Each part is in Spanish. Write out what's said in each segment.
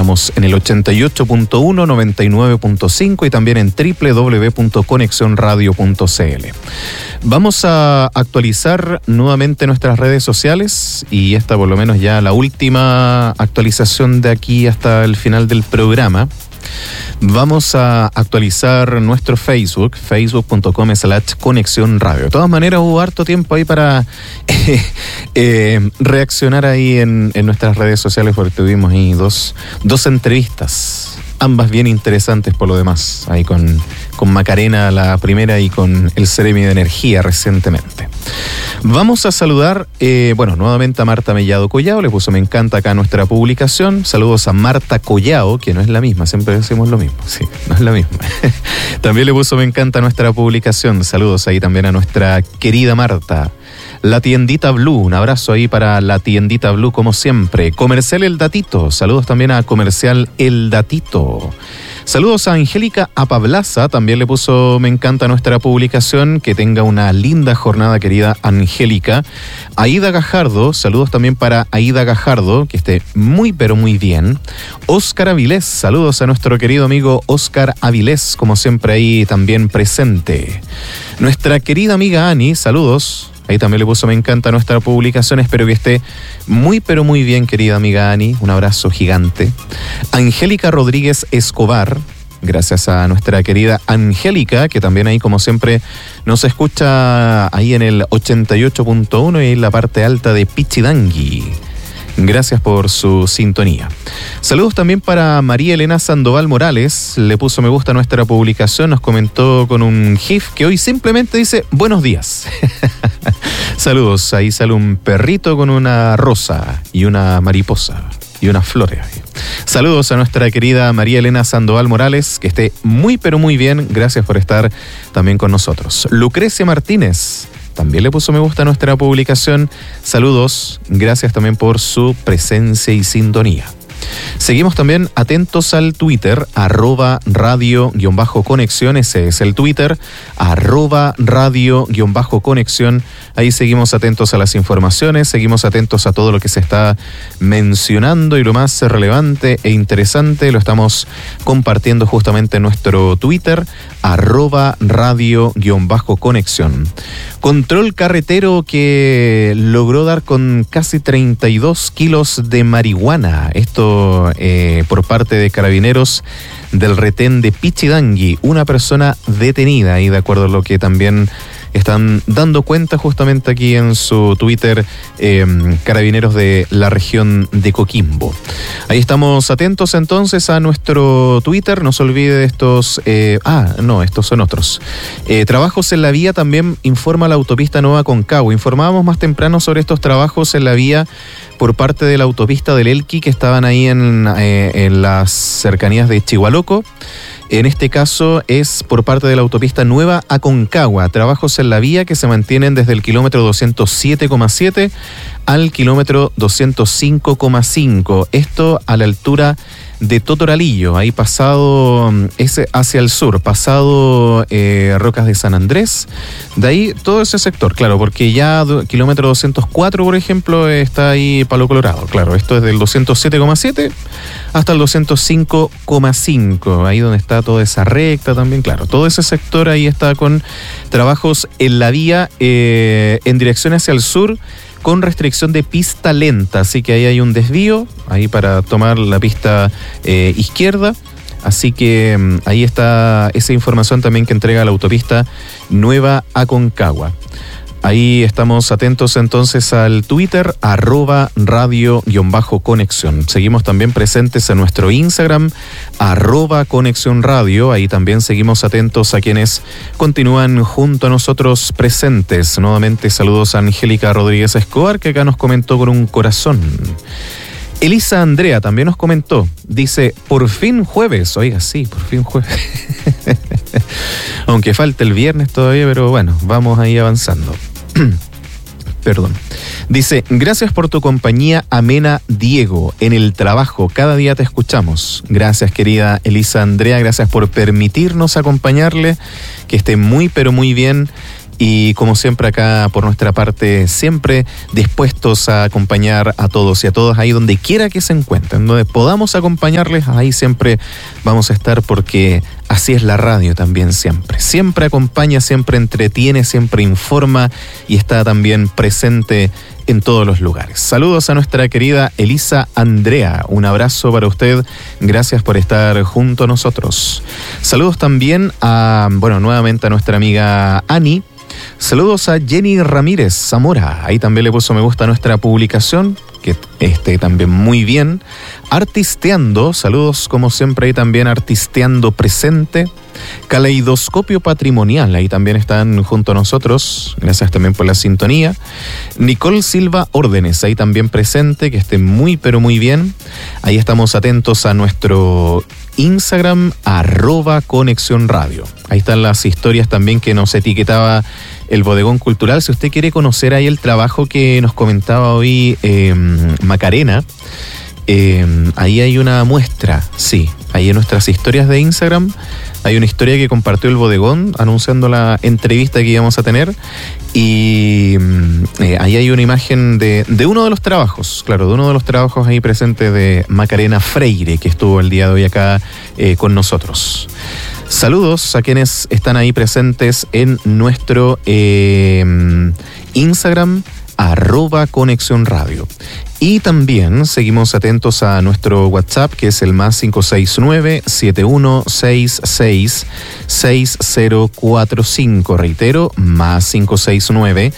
Estamos en el 88.1, 99.5 y también en www.conexionradio.cl. Vamos a actualizar nuevamente nuestras redes sociales y esta por lo menos ya la última actualización de aquí hasta el final del programa. Vamos a actualizar nuestro Facebook, facebook.com/Conexión Radio. De todas maneras, hubo harto tiempo ahí para reaccionar ahí en nuestras redes sociales, porque tuvimos ahí dos entrevistas, ambas bien interesantes por lo demás, ahí con Macarena la primera y con el Seremi de Energía recientemente. Vamos a saludar, nuevamente a Marta Mellado Collao, le puso me encanta acá nuestra publicación. Saludos a Marta Collao, que no es la misma, siempre decimos lo mismo, sí, no es la misma. También le puso me encanta nuestra publicación. Saludos ahí también a nuestra querida Marta. La Tiendita Blue, un abrazo ahí para la Tiendita Blue como siempre. Comercial El Datito, saludos también a Comercial El Datito. Saludos a Angélica Apablaza, también le puso me encanta nuestra publicación. Que tenga una linda jornada, querida Angélica. Aida Gajardo, saludos también para Aida Gajardo, que esté muy pero muy bien. Óscar Avilés, saludos a nuestro querido amigo Óscar Avilés, como siempre ahí también presente. Nuestra querida amiga Ani, saludos. Ahí también le puso me encanta nuestra publicación. Espero que esté muy pero muy bien, querida amiga Ani. Un abrazo gigante. Angélica Rodríguez Escobar. Gracias a nuestra querida Angélica, que también ahí como siempre nos escucha ahí en el 88.1 y en la parte alta de Pichidangui. Gracias por su sintonía. Saludos también para María Elena Sandoval Morales. Le puso me gusta a nuestra publicación. Nos comentó con un GIF que hoy simplemente dice buenos días. Saludos. Ahí sale un perrito con una rosa y una mariposa y unas flores. Saludos a nuestra querida María Elena Sandoval Morales. Que esté muy pero muy bien. Gracias por estar también con nosotros. Lucrecia Martínez también le puso me gusta a nuestra publicación. Saludos, gracias también por su presencia y sintonía. Seguimos también atentos al Twitter, @radio_conexión, ese es el Twitter, @radio_conexión. Ahí seguimos atentos a las informaciones, seguimos atentos a todo lo que se está mencionando y lo más relevante e interesante lo estamos compartiendo justamente en nuestro Twitter, @radio_conexión. Control carretero que logró dar con casi 32 kilos de marihuana. Esto por parte de carabineros del retén de Pichidangui. Una persona detenida y de acuerdo a lo que también están dando cuenta justamente aquí en su Twitter, carabineros de la región de Coquimbo. Ahí estamos atentos entonces a nuestro Twitter. No se olvide de estos... estos son otros. Trabajos en la vía, también informa la autopista Nueva Concagua. Informábamos más temprano sobre estos trabajos en la vía por parte de la autopista del Elqui, que estaban ahí en las cercanías de Chihualoco. En este caso es por parte de la autopista Nueva Aconcagua. Trabajos en la vía que se mantienen desde el kilómetro 207,7 al kilómetro 205,5. Esto a la altura de Totoralillo, ahí pasado hacia el sur, pasado Rocas de San Andrés, de ahí todo ese sector, claro, porque ya kilómetro 204, por ejemplo, está ahí Palo Colorado, claro, esto es del 207,7 hasta el 205,5, ahí donde está toda esa recta también, claro, todo ese sector ahí está con trabajos en la vía en dirección hacia el sur, con restricción de pista lenta, así que ahí hay un desvío, ahí para tomar la pista izquierda, así que ahí está esa información también que entrega la autopista Nueva Aconcagua. Ahí estamos atentos entonces al Twitter, @radio_conexión. Seguimos también presentes en nuestro Instagram, @conexión radio. Ahí también seguimos atentos a quienes continúan junto a nosotros presentes. Nuevamente saludos a Angélica Rodríguez Escobar, que acá nos comentó con un corazón. Elisa Andrea también nos comentó, dice, por fin jueves. Oiga, sí, por fin jueves. Aunque falta el viernes todavía, pero bueno, vamos ahí avanzando. Perdón. Dice, gracias por tu compañía amena, Diego, en el trabajo. Cada día te escuchamos. Gracias, querida Elisa Andrea. Gracias por permitirnos acompañarle. Que esté muy, pero muy bien. Y como siempre acá por nuestra parte, siempre dispuestos a acompañar a todos y a todas ahí donde quiera que se encuentren, donde podamos acompañarles, ahí siempre vamos a estar porque así es la radio también siempre. Siempre acompaña, siempre entretiene, siempre informa y está también presente en todos los lugares. Saludos a nuestra querida Elisa Andrea. Un abrazo para usted. Gracias por estar junto a nosotros. Saludos también a, nuevamente a nuestra amiga Ani. Saludos a Jenny Ramírez Zamora. Ahí también le puso me gusta a nuestra publicación, que esté también muy bien. Artisteando, saludos como siempre ahí también Artisteando presente. Caleidoscopio Patrimonial, ahí también están junto a nosotros, gracias también por la sintonía. Nicole Silva Órdenes, ahí también presente, que esté muy pero muy bien. Ahí estamos atentos a nuestro Instagram, @Conexión Radio. Ahí están las historias también que nos etiquetaba el Bodegón Cultural. Si usted quiere conocer ahí el trabajo que nos comentaba hoy Macarena, ahí hay una muestra, sí, ahí en nuestras historias de Instagram hay una historia que compartió el Bodegón anunciando la entrevista que íbamos a tener y ahí hay una imagen de uno de los trabajos, claro, de uno de los trabajos ahí presentes de Macarena Freire, que estuvo el día de hoy acá con nosotros. Saludos a quienes están ahí presentes en nuestro Instagram, @Conexión Radio. Y también seguimos atentos a nuestro WhatsApp, que es el +569 7166 6045. Reitero, +569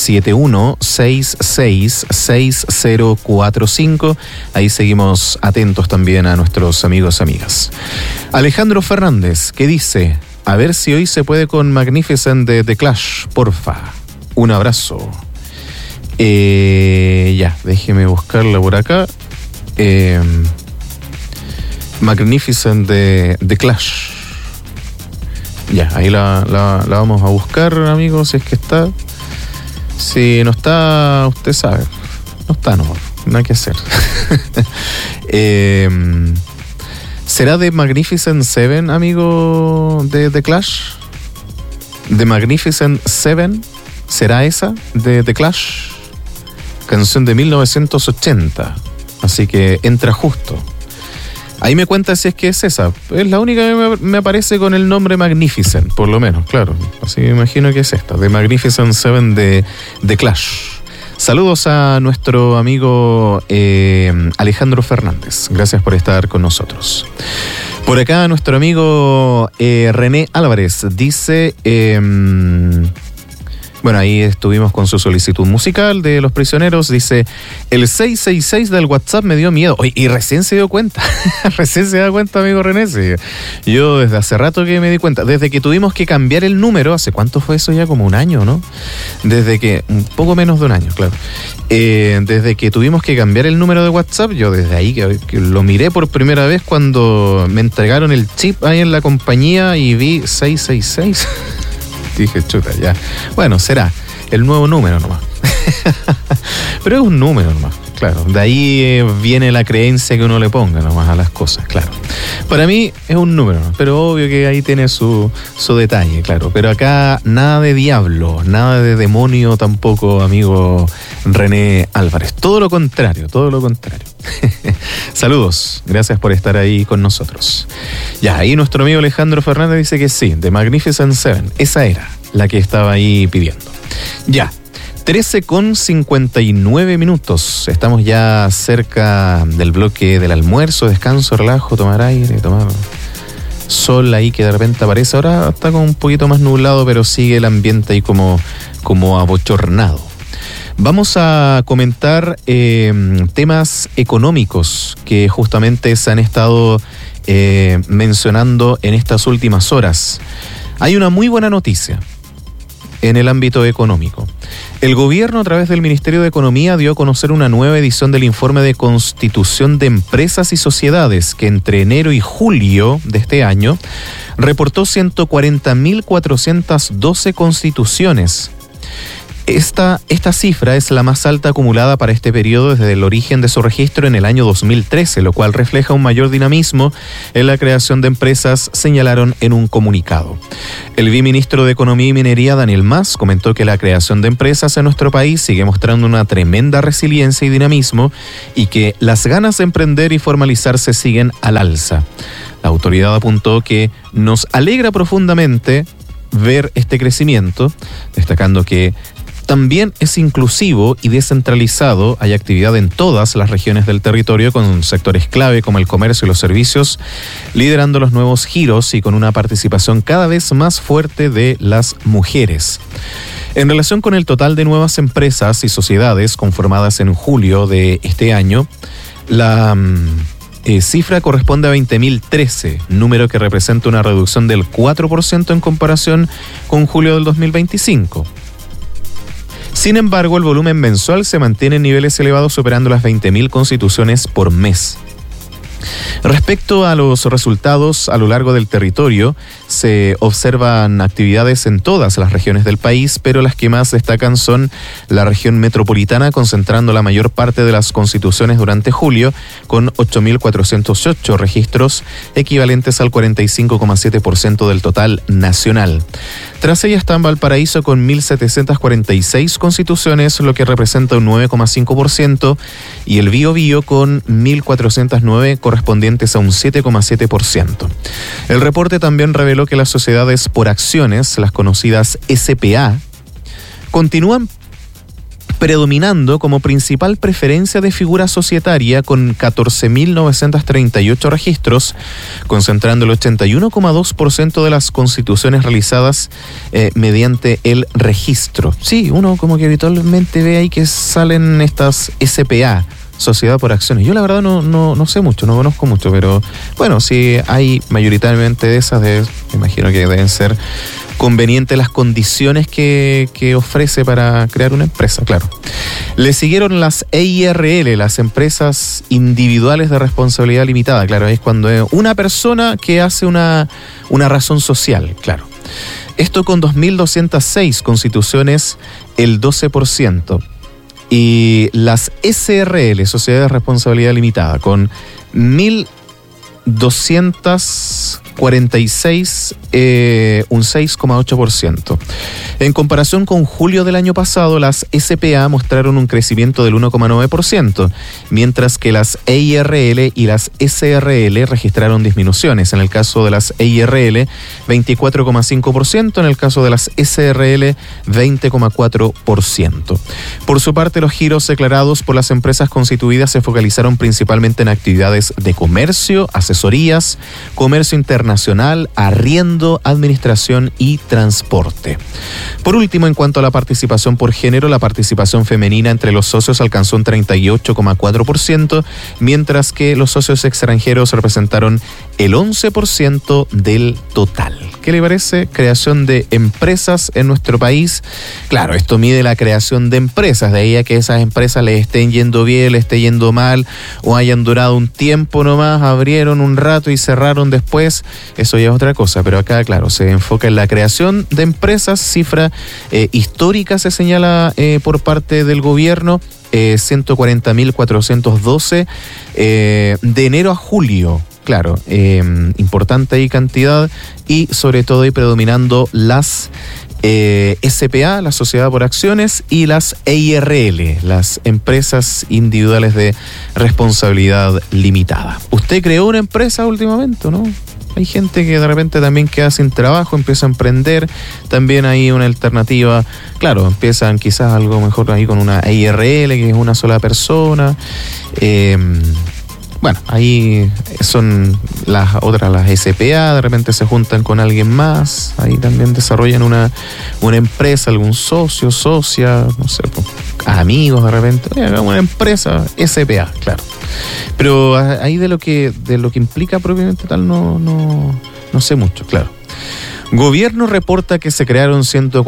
7166 6045. Ahí seguimos atentos también a nuestros amigos y amigas. Alejandro Fernández, que dice, a ver si hoy se puede con Magnificent de The Clash, porfa. Un abrazo. Ya, déjeme buscarla por acá. Magnificent de The Clash. Ya, ahí la vamos a buscar, amigos, si es que está. Si no está, usted sabe. No está, no hay que hacer. ¿Será de Magnificent Seven, amigo de The Clash? ¿De Magnificent Seven? ¿Será esa de The Clash? Canción de 1980, así que entra justo. Ahí me cuenta si es que es esa. Es la única que me aparece con el nombre Magnificent, por lo menos, claro. Así me imagino que es esta, de Magnificent Seven de Clash. Saludos a nuestro amigo Alejandro Fernández. Gracias por estar con nosotros. Por acá nuestro amigo René Álvarez dice... ahí estuvimos con su solicitud musical de Los Prisioneros. Dice, el 666 del WhatsApp me dio miedo. Oye, y recién se dio cuenta. Recién se da cuenta, amigo René. Sí. Yo desde hace rato que me di cuenta. Desde que tuvimos que cambiar el número, ¿hace cuánto fue eso ya? Como un año, ¿no? Desde que, un poco menos de un año, claro. Desde que tuvimos que cambiar el número de WhatsApp, yo desde ahí que lo miré por primera vez cuando me entregaron el chip ahí en la compañía y vi 666. Dije, chuta, ya. Bueno, será el nuevo número nomás. Pero es un número nomás, claro. De ahí viene la creencia que uno le ponga nomás a las cosas, claro. Para mí es un número, pero obvio que ahí tiene su detalle, claro. Pero acá nada de diablo, nada de demonio tampoco, amigo René Álvarez. Todo lo contrario, todo lo contrario. Saludos, gracias por estar ahí con nosotros. Ya, ahí nuestro amigo Alejandro Fernández dice que sí, de Magnificent Seven. Esa era la que estaba ahí pidiendo. Ya, 13:59. Estamos ya cerca del bloque del almuerzo, descanso, relajo, tomar aire, tomar sol ahí que de repente aparece. Ahora está como un poquito más nublado, pero sigue el ambiente ahí como abochornado. Vamos a comentar temas económicos que justamente se han estado mencionando en estas últimas horas. Hay una muy buena noticia en el ámbito económico. El gobierno, a través del Ministerio de Economía, dio a conocer una nueva edición del informe de constitución de empresas y sociedades que entre enero y julio de este año reportó 140.412 constituciones. Esta cifra es la más alta acumulada para este periodo desde el origen de su registro en el año 2013, lo cual refleja un mayor dinamismo en la creación de empresas, señalaron en un comunicado. El viceministro de Economía y Minería, Daniel Mas, comentó que la creación de empresas en nuestro país sigue mostrando una tremenda resiliencia y dinamismo y que las ganas de emprender y formalizarse siguen al alza. La autoridad apuntó que nos alegra profundamente ver este crecimiento, destacando que también es inclusivo y descentralizado. Hay actividad en todas las regiones del territorio con sectores clave como el comercio y los servicios, liderando los nuevos giros y con una participación cada vez más fuerte de las mujeres. En relación con el total de nuevas empresas y sociedades conformadas en julio de este año, la cifra corresponde a 20.013, número que representa una reducción del 4% en comparación con julio del 2025. Sin embargo, el volumen mensual se mantiene en niveles elevados, superando las 20.000 constituciones por mes. Respecto a los resultados a lo largo del territorio, se observan actividades en todas las regiones del país, pero las que más destacan son la región metropolitana, concentrando la mayor parte de las constituciones durante julio, con 8.408 registros, equivalentes al 45,7% del total nacional. Tras ella está Valparaíso con 1.746 constituciones, lo que representa un 9,5%, y el Biobío con 1.409 correspondientes a un 7,7%. El reporte también reveló que las sociedades por acciones, las conocidas SPA, continúan predominando como principal preferencia de figura societaria con 14.938 registros, concentrando el 81,2% de las constituciones realizadas mediante el registro. Sí, uno como que habitualmente ve ahí que salen estas SPA, Sociedad por Acciones. Yo la verdad no sé mucho, no conozco mucho, pero bueno, si hay mayoritariamente de esas, me imagino que deben ser convenientes las condiciones que ofrece para crear una empresa, claro. Le siguieron las EIRL, las empresas individuales de responsabilidad limitada, claro, es cuando es una persona que hace una razón social, claro. Esto con 2.206 constituciones, el 12%. Y las SRL, Sociedades de Responsabilidad Limitada, con 1.246, un 6,8%. En comparación con julio del año pasado, las SPA mostraron un crecimiento del 1,9%, mientras que las EIRL y las SRL registraron disminuciones. En el caso de las EIRL, 24,5%, en el caso de las SRL, 20,4%. Por su parte, los giros declarados por las empresas constituidas se focalizaron principalmente en actividades de comercio, asesorías, comercio internacional, arriendo, administración y transporte. Por último, en cuanto a la participación por género, la participación femenina entre los socios alcanzó un 38,4%, mientras que los socios extranjeros representaron el 11% del total. ¿Qué le parece? Creación de empresas en nuestro país. Claro, esto mide la creación de empresas, de ahí a que esas empresas les estén yendo bien, les esté yendo mal, o hayan durado un tiempo nomás, abrieron un rato y cerraron después, eso ya es otra cosa, pero acá, claro, se enfoca en la creación de empresas, cifra histórica se señala por parte del gobierno, 140.412 de enero a julio. Claro, importante ahí cantidad, y sobre todo ahí predominando las SPA, la Sociedad por Acciones, y las EIRL, las Empresas Individuales de Responsabilidad Limitada. ¿Usted creó una empresa últimamente, no? Hay gente que de repente también queda sin trabajo, empieza a emprender, también hay una alternativa, claro, empiezan quizás algo mejor ahí con una EIRL, que es una sola persona. Bueno, ahí son las otras, las SPA, de repente se juntan con alguien más, ahí también desarrollan una empresa, algún socio, socia, no sé, amigos de repente, una empresa SPA, claro. Pero ahí de lo que implica propiamente tal no sé mucho, claro. Gobierno reporta que se crearon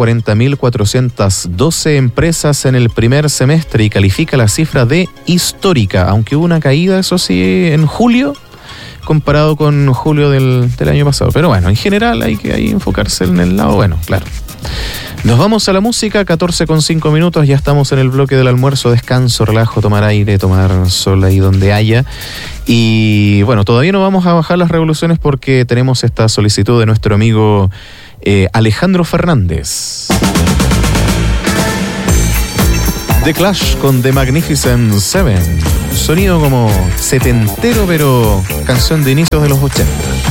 140.412 empresas en el primer semestre y califica la cifra de histórica, aunque hubo una caída, eso sí, en julio, comparado con julio del año pasado. Pero bueno, en general hay que enfocarse en el lado bueno, claro. Nos vamos a la música, 14:05 minutos, ya estamos en el bloque del almuerzo, descanso, relajo, tomar aire, tomar sol ahí donde haya. Y bueno, todavía no vamos a bajar las revoluciones porque tenemos esta solicitud de nuestro amigo Alejandro Fernández. The Clash con The Magnificent Seven. Sonido como setentero, pero canción de inicios de los 80.